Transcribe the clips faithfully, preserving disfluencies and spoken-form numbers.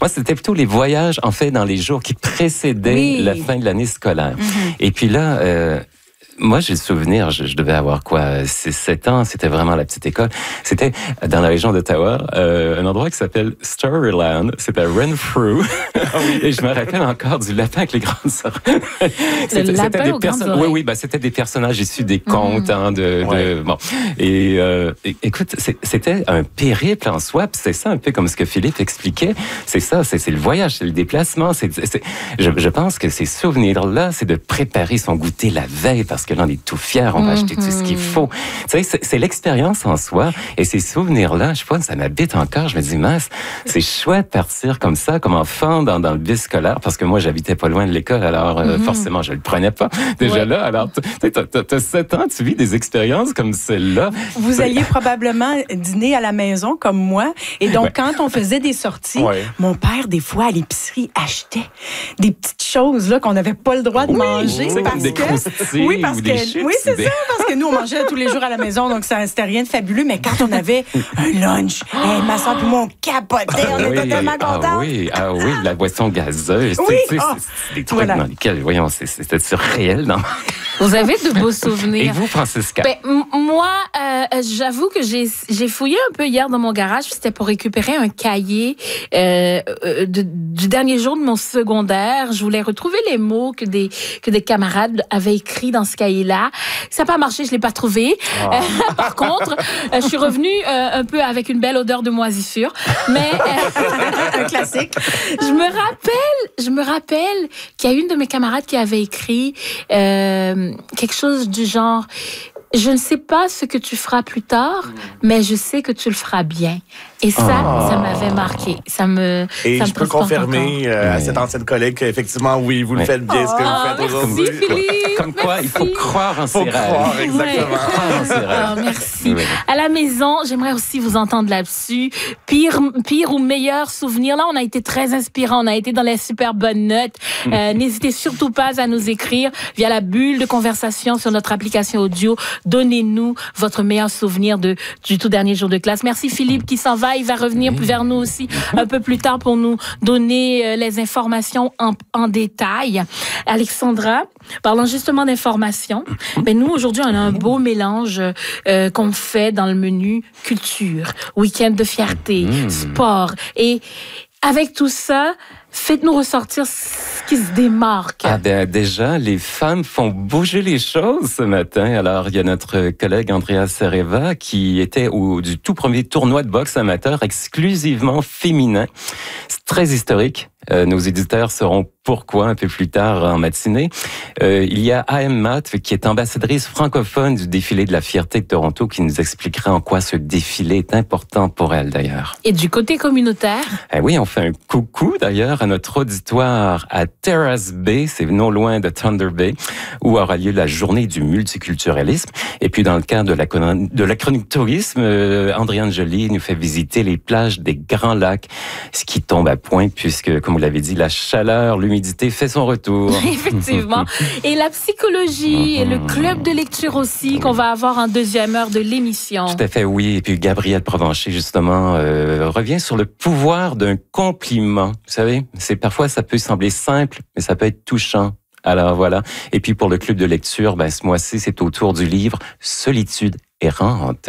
Moi, c'était plutôt les voyages, en fait, dans les jours qui précédaient oui. la fin de l'année scolaire. Mm-hmm. Et puis là... Euh, moi, j'ai le souvenir, je, je devais avoir quoi, six sept ans, c'était vraiment la petite école. C'était dans la région d'Ottawa, euh, un endroit qui s'appelle Storyland, c'était à Renfrew. Ah oui. Et je me rappelle encore du lapin avec les grandes sœurs. c'était, le lapin c'était des aux perso- grandes Oui, oui, ben, c'était des personnages issus des contes. Mmh. Hein, de, ouais. de, bon. Et euh, écoute, c'est, c'était un périple en soi, puis c'est ça un peu comme ce que Philippe expliquait. C'est ça, c'est, c'est le voyage, c'est le déplacement. C'est, c'est, je, je pense que ces souvenirs-là, c'est de préparer son goûter la veille, parce que là, on est tout fiers, on va mm-hmm. acheter tout ce qu'il faut. Tu sais, c'est, c'est l'expérience en soi. Et ces souvenirs-là, je sais pas, ça m'habite encore. Je me dis, mince, c'est chouette de partir comme ça, comme enfant, dans, dans le bus scolaire, parce que moi, j'habitais pas loin de l'école, alors euh, mm-hmm. forcément, je le prenais pas déjà ouais. là. Alors, tu sais, t'as, t'as, t'as sept ans, tu vis des expériences comme celle-là. Vous alliez probablement dîner à la maison, comme moi. Et donc, ouais. quand on faisait des sorties, ouais. mon père, des fois, à l'épicerie, achetait des petites choses là qu'on n'avait pas le droit de oui, manger. Oui, parce des que, oui, parce ou que, des chips, oui, c'est des... ça, parce que nous, on mangeait tous les jours à la maison, donc ça, c'était rien de fabuleux. Mais quand on avait un lunch, hey, ma soeur et moi, on capotait, on oui, était tellement contents. Ah oui, ah oui, la boisson gazeuse. Oui, tu sais, oh, c'est, c'est des trucs voilà. dans lesquels, voyons, c'est, c'était surréel. Dans... Vous avez de beaux souvenirs. Et vous, Francisca? Ben, m- moi, euh, j'avoue que j'ai, j'ai fouillé un peu hier dans mon garage, c'était pour récupérer un cahier euh, de, du dernier jour de mon secondaire. Je voulais retrouver les mots que des, que des camarades avaient écrits dans ce cahier-là. Ça n'a pas marché, je l'ai pas trouvé. Oh. Euh, par contre, euh, je suis revenue euh, un peu avec une belle odeur de moisissure. Mais euh, un classique. Je me rappelle, je me rappelle qu'il y a une de mes camarades qui avait écrit euh, quelque chose du genre. Je ne sais pas ce que tu feras plus tard, mais je sais que tu le feras bien. Et ça, oh. ça m'avait marqué. Ça me. Et ça je me peux confirmer euh, ouais. à cette ancienne collègue qu'effectivement, oui, vous ouais. le faites bien, oh, ce que vous faites merci aujourd'hui. Philippe, comme quoi, merci. il faut croire en ses faut rêves. Croire, exactement. Ouais. Croire en ses rêves. Oh, merci. Oui. À la maison, j'aimerais aussi vous entendre là-dessus. Pire, pire ou meilleur souvenir. Là, on a été très inspirants. On a été dans les super bonnes notes. Euh, n'hésitez surtout pas à nous écrire via la bulle de conversation sur notre application audio. Donnez-nous votre meilleur souvenir de, du tout dernier jour de classe. Merci Philippe qui s'en va. Il va revenir oui. vers nous aussi un peu plus tard pour nous donner euh, les informations en, en détail. Alexandra, parlant justement d'informations, ben nous aujourd'hui on a un beau mélange euh, qu'on fait dans le menu culture, week-end de fierté, mmh. sport et avec tout ça, faites-nous ressortir ce qui se démarque. Ah ben déjà, les femmes font bouger les choses ce matin. Alors, il y a notre collègue Andrea Sereva qui était au du tout premier tournoi de boxe amateur exclusivement féminin. C'est très historique. Euh, nos éditeurs sauront pourquoi un peu plus tard en matinée. Euh, il y a A M Matt qui est ambassadrice francophone du défilé de la fierté de Toronto qui nous expliquera en quoi ce défilé est important pour elle d'ailleurs. Et du côté communautaire? Eh oui, on fait un coucou d'ailleurs à notre auditoire à Terrace Bay, c'est non loin de Thunder Bay, où aura lieu la journée du multiculturalisme. Et puis dans le cadre de la, de la chronique tourisme, euh, Andréane Joly nous fait visiter les plages des Grands Lacs, ce qui tombe à point puisque, comme vous l'avez dit, la chaleur, l'humidité fait son retour. Effectivement. Et la psychologie et le club de lecture aussi, qu'on va avoir en deuxième heure de l'émission. Tout à fait, oui. Et puis Gabriel Provencher, justement, euh, revient sur le pouvoir d'un compliment. Vous savez, c'est parfois ça peut sembler simple, mais ça peut être touchant. Alors voilà. Et puis pour le club de lecture, ben ce mois-ci, c'est autour du livre Solitude errante.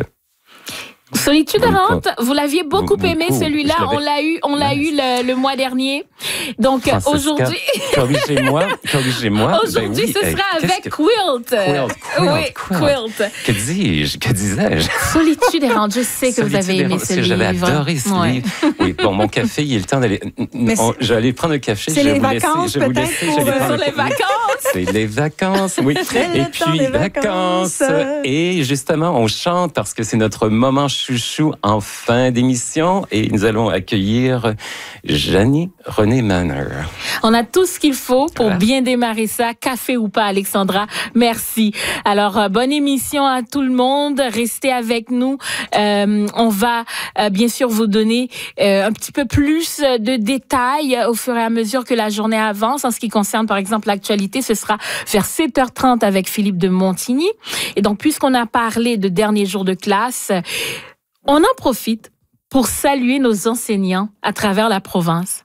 Solitude errante, vous l'aviez beaucoup aimé celui-là, on l'a eu, on l'a eu le, le mois dernier. Donc Francisca, aujourd'hui, corrigez-moi, corrigez-moi. Aujourd'hui, ben oui, ce sera euh, avec que... Quilt. Quilt, Quilt, oui, Quilt. Quilt. Que dis-je, que disais-je? Solitude errante, je sais que Solitude vous avez aimé ce livre. J'avais adoré ce ouais. livre. Oui, bon, mon café, il est le temps d'aller. On, je vais aller prendre un café. C'est je les vous vacances, laisser, peut-être. Je vais vous laisser. Pour, sur les vacances. C'est les vacances, oui. C'est et le puis des vacances. vacances. Et justement, on chante parce que c'est notre moment chouchou en fin d'émission et nous allons accueillir Janie René Manner. On a tout ce qu'il faut pour voilà. bien démarrer ça, café ou pas, Alexandra. Merci. Alors, euh, bonne émission à tout le monde. Restez avec nous. Euh, on va euh, bien sûr vous donner euh, un petit peu plus de détails au fur et à mesure que la journée avance. En ce qui concerne, par exemple, l'actualité, ce sera vers sept heures trente avec Philippe de Montigny. Et donc, puisqu'on a parlé de dernier jour de classe, on en profite pour saluer nos enseignants à travers la province.